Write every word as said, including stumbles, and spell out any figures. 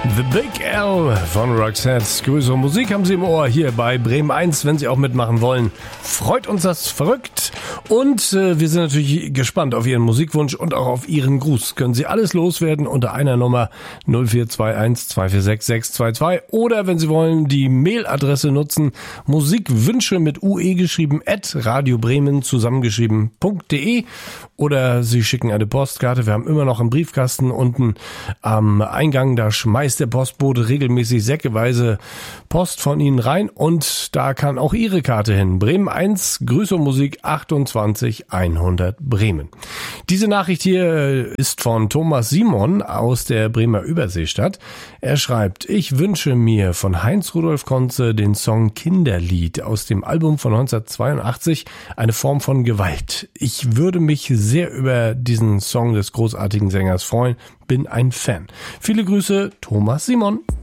The Big L von Roxette. Größere Musik haben Sie im Ohr hier bei Bremen eins, wenn Sie auch mitmachen wollen. Freut uns das verrückt. Und äh, wir sind natürlich gespannt auf Ihren Musikwunsch und auch auf Ihren Gruß. Können Sie alles loswerden unter einer Nummer null vier zwei eins zwei vier sechs sechs zwei zwei oder wenn Sie wollen, die Mailadresse nutzen, Musikwünsche mit U E geschrieben, at radiobremen zusammengeschrieben punkt de oder Sie schicken eine Postkarte. Wir haben immer noch einen Briefkasten unten am Eingang, da schmeißt der Postbote regelmäßig säckeweise Post von Ihnen rein und da kann auch Ihre Karte hin. Bremen eins, Grüße und Musik achtundzwanzig hundert Bremen. Diese Nachricht hier ist von Thomas Simon aus der Bremer Überseestadt. Er schreibt, ich wünsche mir von Heinz Rudolf Konze den Song Kinderlied aus dem Album von neunzehnhundertzweiundachtzig, eine Form von Gewalt. Ich würde mich sehr über diesen Song des großartigen Sängers freuen, bin ein Fan. Viele Grüße, Thomas Simon.